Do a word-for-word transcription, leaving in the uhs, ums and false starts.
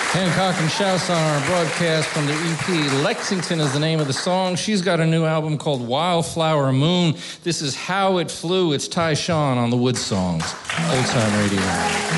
Hancock and Shouse on our broadcast from the E P. Lexington is the name of the song. She's got a new album called Wildflower Moon. This is How It Flew. It's Ty Sean on the Wood Songs. Old Time Radio.